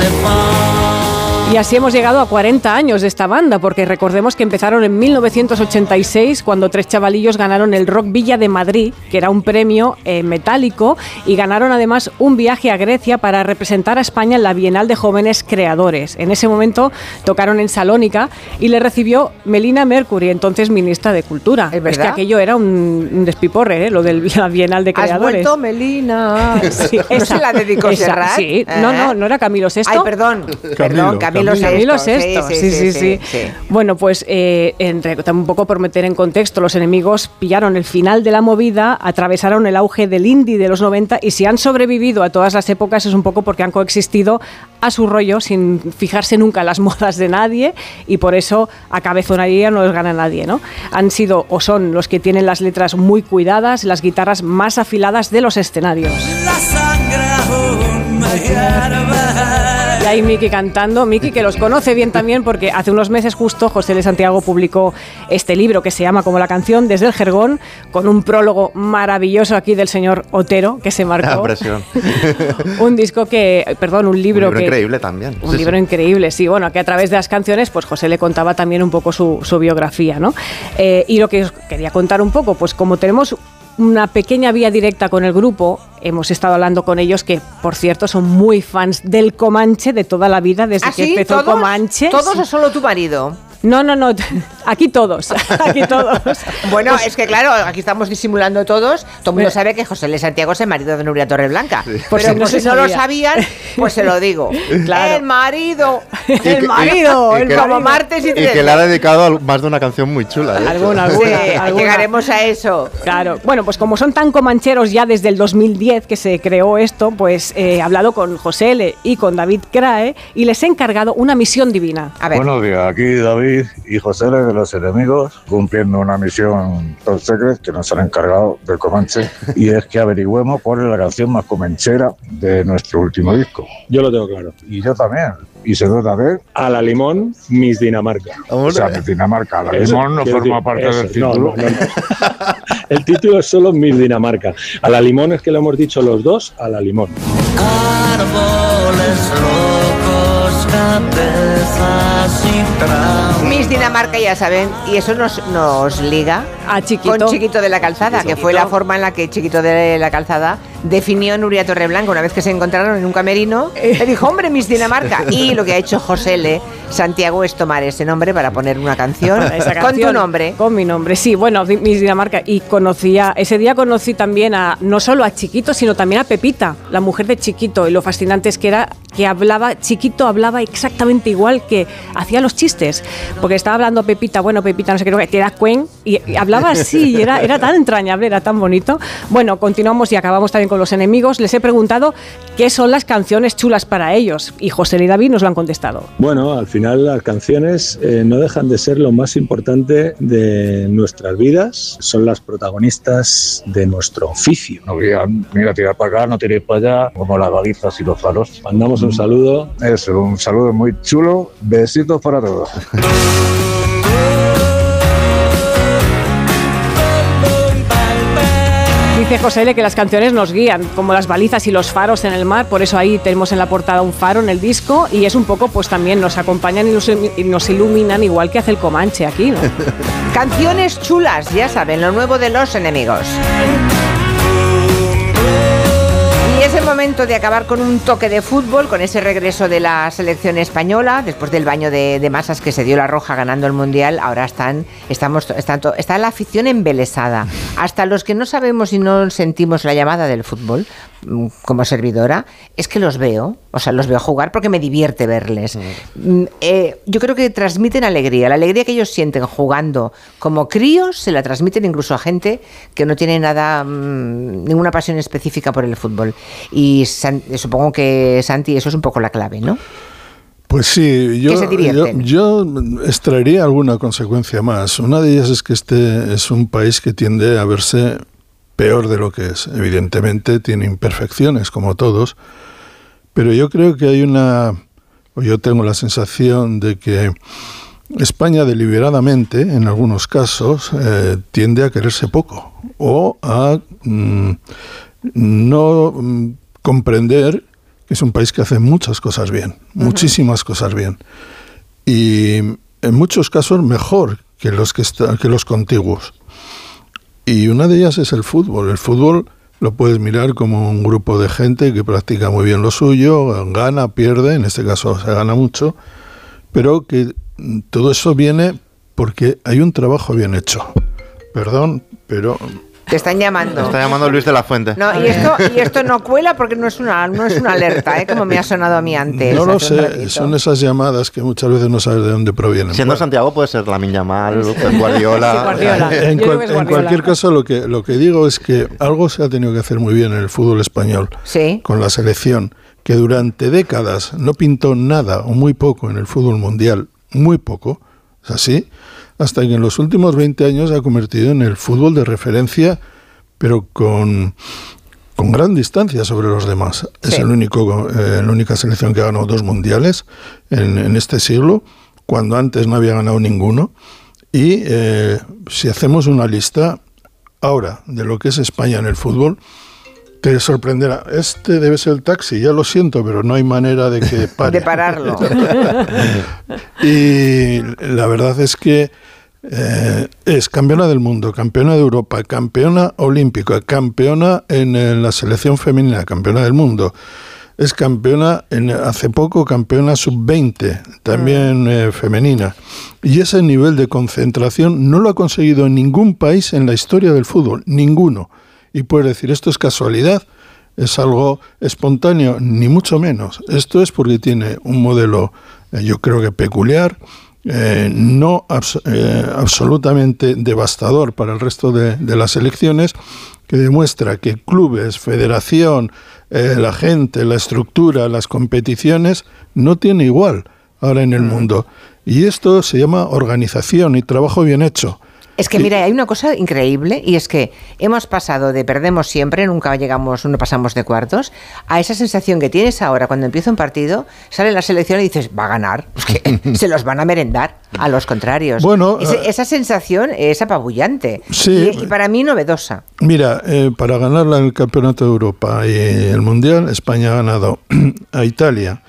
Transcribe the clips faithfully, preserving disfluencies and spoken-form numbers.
Y así hemos llegado a cuarenta años de esta banda, porque recordemos que empezaron en mil novecientos ochenta y seis, cuando tres chavalillos ganaron el Rock Villa de Madrid, que era un premio eh, metálico, y ganaron además un viaje a Grecia para representar a España en la Bienal de Jóvenes Creadores. En ese momento tocaron en Salónica y le recibió Melina Mercury, entonces ministra de Cultura. ¿Es verdad? Es que aquello era un, un despiporre, ¿eh? Lo de la Bienal de Creadores. ¿Has vuelto, Melina? Sí, ¿No esa, se la dedicó esa, Serrat? Sí, ¿Eh? no, no, no era Camilo sexto. Ay, perdón, Camilo, perdón, Camilo Camilo. sexto. Camilo sexto, sí sí sí, sí, sí, sí. Bueno, pues eh, entre, un poco por meter en contexto, los enemigos pillaron el final de la movida, atravesaron el auge del indie de los noventa y si han sobrevivido a todas las épocas es un poco porque han coexistido a su rollo sin fijarse nunca en las modas de nadie y por eso a cabezonería no les gana nadie, ¿no? Han sido o son los que tienen las letras muy cuidadas, las guitarras más afiladas de los escenarios. La sangre aún me hierve. Y ahí Miki cantando, Miki que los conoce bien también porque hace unos meses justo José L. Santiago publicó este libro que se llama como la canción Desde el Jergón, con un prólogo maravilloso aquí del señor Otero que se marcó. La presión. Un disco que, perdón, un libro, un libro que... increíble también. Un sí, libro sí. increíble, sí, bueno, que a través de las canciones pues José le contaba también un poco su, su biografía, ¿no? Eh, y lo que os quería contar un poco, pues como tenemos una pequeña vía directa con el grupo, hemos estado hablando con ellos que, por cierto, son muy fans del Comanche de toda la vida, desde ¿Ah, que sí? empezó ¿Todos? Comanche. ¿Todos Sí. o solo tu marido? No, no, no, aquí todos, aquí todos. Bueno, pues, es que claro, aquí estamos disimulando todos. Todo el mundo sabe que José L. Santiago es el marido de Nuria Torreblanca. Sí. Por Pero si por no si se no lo sabía. sabían, pues se lo digo. Claro. El marido. El marido, y el que- Como marido. martes y Y trece. que le ha dedicado a más de una canción muy chula. de hecho. Alguna, Sí, alguna, alguna. llegaremos a eso. Claro, bueno, pues como son tan comancheros ya desde el dos mil diez que se creó esto, pues eh, he hablado con José L. y con David Crae y les he encargado una misión divina. A ver. Buenos días, aquí David y José L. de los enemigos, cumpliendo una misión top secret que nos han encargado del Comanche, y es que averigüemos cuál es la canción más comanchera de nuestro último disco. Yo lo tengo claro. Y yo también. Y se trata de... A la Limón, Miss Dinamarca. O sea, de Dinamarca. La Eso, Limón no quiero forma decir, parte eso, del título. no, no, no. El título es solo Miss Dinamarca. A la Limón es que lo hemos dicho los dos, a la Limón. Árboles locos, cabezas y traumas. Miss Dinamarca, ya saben, y eso nos, nos liga A Chiquito. con Chiquito de la Calzada, que fue la forma en la que Chiquito de la Calzada definió a Nuria Torreblanca una vez que se encontraron en un camerino. Le dijo, hombre, Miss Dinamarca. Y lo que ha hecho José L. Santiago es tomar ese nombre para poner una canción, Esa con canción, tu nombre. Con mi nombre, sí. Bueno, Di- Miss Dinamarca. Y conocía, ese día conocí también a, no solo a Chiquito, sino también a Pepita, la mujer de Chiquito. Y lo fascinante es que era que hablaba, Chiquito hablaba exactamente igual que hacía los chistes. Porque estaba hablando Pepita, bueno, Pepita, no sé qué, que te da cuen. Y, y hablaba así, y era, era tan entrañable, era tan bonito. Bueno, continuamos y acabamos también con los enemigos. Les he preguntado qué son las canciones chulas para ellos. Y José y David nos lo han contestado. Bueno, al final las canciones eh, no dejan de ser lo más importante de nuestras vidas. Son las protagonistas de nuestro oficio. No digan, mira, tirar para acá, no tiréis para allá, como las balizas y los faros. Mandamos un saludo. Eso, un saludo muy chulo. Besitos para todos. Dice José L. que las canciones nos guían, como las balizas y los faros en el mar, por eso ahí tenemos en la portada un faro en el disco y es un poco, pues también nos acompañan y nos, y nos iluminan igual que hace el Comanche aquí, ¿no? Canciones chulas, ya saben, lo nuevo de los enemigos. Y es el momento de acabar con un toque de fútbol, con ese regreso de la selección española, después del baño de, de masas que se dio la Roja ganando el Mundial. Ahora están, estamos, están to, está la afición embelesada. Hasta los que no sabemos y no sentimos la llamada del fútbol, como servidora, es que los veo, o sea, los veo jugar porque me divierte verles. Mm. Eh, yo creo que transmiten alegría, la alegría que ellos sienten jugando como críos se la transmiten incluso a gente que no tiene nada, mmm, ninguna pasión específica por el fútbol. Y San, supongo que, Santi, eso es un poco la clave, ¿no? Pues sí, yo, Que se divierten. yo, yo extraería alguna consecuencia más. Una de ellas es que este es un país que tiende a verse peor de lo que es. Evidentemente tiene imperfecciones, como todos, pero yo creo que hay una, o yo tengo la sensación de que España deliberadamente, en algunos casos, eh, tiende a quererse poco o a mm, no mm, comprender que es un país que hace muchas cosas bien, uh-huh. muchísimas cosas bien. Y en muchos casos mejor que los, que, está, que los contiguos. Y una de ellas es el fútbol. El fútbol lo puedes mirar como un grupo de gente que practica muy bien lo suyo, gana, pierde, en este caso se gana mucho, pero que todo eso viene porque hay un trabajo bien hecho. Perdón, pero... Te están llamando. Te está llamando Luis de la Fuente. No, y esto, y esto no cuela porque no es una, no es una alerta, ¿eh? Como me ha sonado a mí antes. No lo sé, son esas llamadas que muchas veces no sabes de dónde provienen. Siendo bueno. Santiago puede ser Lamine Yamal, Guardiola. Sí, Guardiola. En, cual, Guardiola. En cualquier caso, lo que, lo que digo es que algo se ha tenido que hacer muy bien en el fútbol español, ¿sí? Con la selección, que durante décadas no pintó nada o muy poco en el fútbol mundial, muy poco, es así, hasta que en los últimos veinte años se ha convertido en el fútbol de referencia, pero con, con gran distancia sobre los demás. Sí. Es el único, eh, la única selección que ha ganado dos mundiales en, en este siglo, cuando antes no había ganado ninguno. Y eh, si hacemos una lista ahora de lo que es España en el fútbol, te sorprenderá. Este debe ser el Taxi, ya lo siento, pero no hay manera de que pare. De pararlo. Y la verdad es que eh, es campeona del mundo, campeona de Europa, campeona olímpica, campeona en, en la selección femenina, campeona del mundo. Es campeona, en, hace poco, campeona sub veinte, también eh, femenina. Y ese nivel de concentración no lo ha conseguido en ningún país en la historia del fútbol, ninguno. Y puedes decir, esto es casualidad, es algo espontáneo, ni mucho menos. Esto es porque tiene un modelo, eh, yo creo que peculiar, eh, no abs- eh, absolutamente devastador para el resto de, de las selecciones, que demuestra que clubes, federación, eh, la gente, la estructura, las competiciones, no tiene igual ahora en el mundo. Y esto se llama organización y trabajo bien hecho. Es que mira, hay una cosa increíble y es que hemos pasado de perdemos siempre, nunca llegamos, no pasamos de cuartos, a esa sensación que tienes ahora cuando empieza un partido, sale la selección y dices, va a ganar, es que se los van a merendar a los contrarios. Bueno, Ese, uh, esa sensación es apabullante sí, y, y para mí novedosa. Mira, eh, para ganar el Campeonato de Europa y el Mundial, España ha ganado a Italia,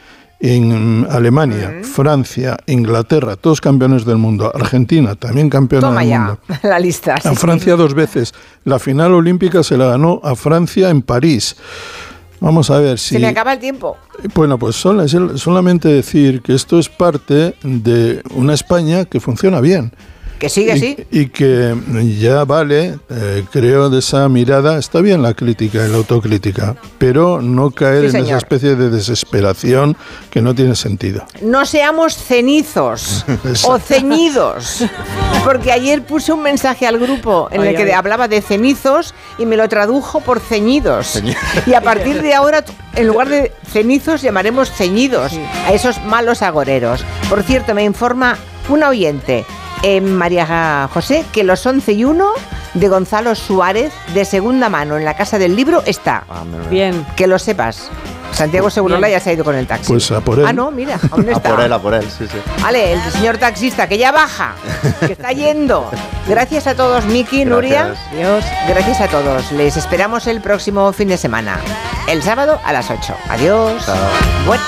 en Alemania, uh-huh. Francia, Inglaterra, todos campeones del mundo. Argentina, también campeona Toma del ya, mundo. La lista. A sí, Francia sí. dos veces. La final olímpica se la ganó a Francia en París. Vamos a ver si... Se me acaba el tiempo. Bueno, pues sol, solamente decir que esto es parte de una España que funciona bien. Que sigue así. Y, y que ya vale, eh, creo, de esa mirada. Está bien la crítica y la autocrítica, pero no caer sí, en esa especie de desesperación que no tiene sentido. No seamos cenizos o ceñidos, porque ayer puse un mensaje al grupo en ay, el que ay. hablaba de cenizos y me lo tradujo por ceñidos. Y a partir de ahora, en lugar de cenizos, llamaremos ceñidos sí. a esos malos agoreros. Por cierto, me informa una oyente, Eh, María José, que los once y uno de Gonzalo Suárez, de segunda mano en la Casa del Libro, está. Ah, bien. Que lo sepas. Santiago Segurola ya se ha ido con el taxi. Pues a por él. Ah, no, mira, ¿dónde está? A por él, a por él, sí, sí. Vale, el señor taxista, que ya baja, que está yendo. Gracias a todos, Miki, Nuria. Adiós. Gracias a todos. Les esperamos el próximo fin de semana. El sábado a las ocho. Adiós. Buena,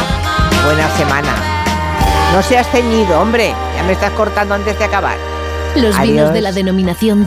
buena semana. No seas ceñido, hombre. Ya me estás cortando antes de acabar. Los Adiós. vinos de la denominación